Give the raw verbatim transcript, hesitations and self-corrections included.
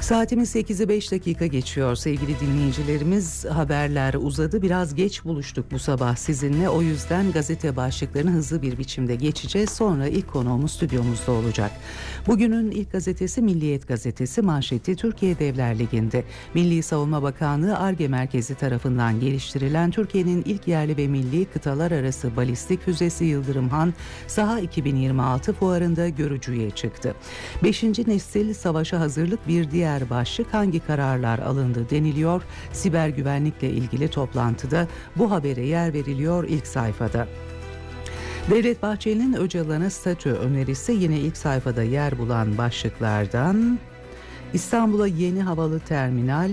Saatimiz sekizi beş dakika geçiyor sevgili dinleyicilerimiz. Haberler uzadı. Biraz geç buluştuk bu sabah sizinle. O yüzden gazete başlıklarını hızlı bir biçimde geçeceğiz. Sonra ilk konuğumuz stüdyomuzda olacak. Bugünün ilk gazetesi Milliyet Gazetesi. Manşeti Türkiye Devler Ligi'nde. Milli Savunma Bakanlığı Ar-Ge Merkezi tarafından geliştirilen Türkiye'nin ilk yerli ve milli kıtalar arası balistik füzesi Yıldırım Han, Saha iki bin yirmi altı fuarında görücüye çıktı. Beşinci nesil savaşa hazırlık bir diğer başlık. Hangi kararlar alındı deniliyor. Siber güvenlikle ilgili toplantıda bu habere yer veriliyor ilk sayfada. Devlet Bahçeli'nin Öcalan'a statü önerisi yine ilk sayfada yer bulan başlıklardan. İstanbul'a yeni havalı terminal,